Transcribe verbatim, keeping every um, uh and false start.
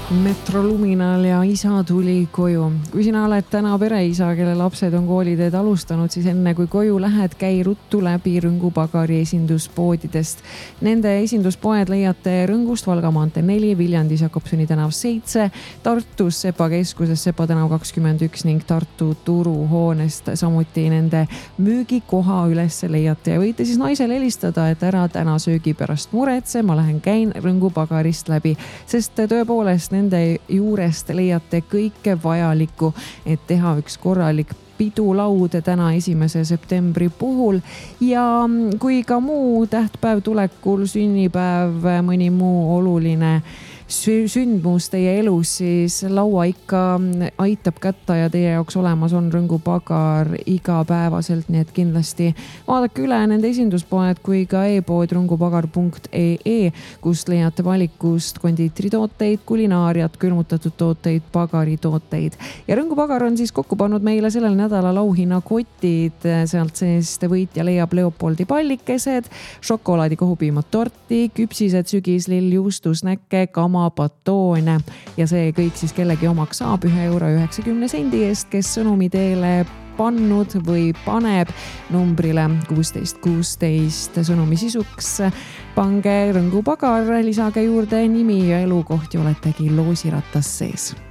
Metro Luminal ja isa tuli koju. Kui sina oled täna pereisa, kelle lapsed on kooliteed alustanud, siis enne kui koju lähed, käi ruttu läbi Rõngu Pagari esinduspoodidest. Nende esinduspoed leiate Rõngust Valga maantee neli, Viljandis Jakobsoni tänav seitse, Tartus Sepa keskuses Sepa tänav kakskümmend üks ning Tartu turuhoonest. Samuti nende müügikoha üles leiate ja võite siis naisele helistada, et ära täna söögi pärast muretse, ma lähen käin Rõngu Pagarist läbi, sest tõepoolest nende juurest leiate kõike vajalikku, et teha üks korralik pidulaud täna esimese septembri puhul. Ja kui ka muu tähtpäev tulekul, sünnipäev, mõni muu oluline sündmus teie elus, siis laua ikka aitab kätta ja teie jaoks olemas on Rõngu Pagar igapäevaselt, nii et kindlasti vaadake üle nende esinduspoed kui ka e-pood rõngupagar punkt ee, kust leiate valikust kondiitritooteid, kulinaariat, külmutatud tooteid, pagaritooteid. Ja Rõngu Pagar on siis kokku pannud meile sellel nädalal auhinnakotid, sealt seest võitja leiab Leopoldi pallikesed, šokolaadi kohupiimad torti, küpsised, sügislill, juustusnäkke, kama, batoone ja see kõik siis kellegi omaks saab ühe euro üheksakümne sendi eest, kes sõnumi teele pannud või paneb numbrile kuusteist kuusteist. Sõnumi sisuks pange Rõngu Pagar, lisage juurde nimi ja elukoht ja oletegi loosiratas sees.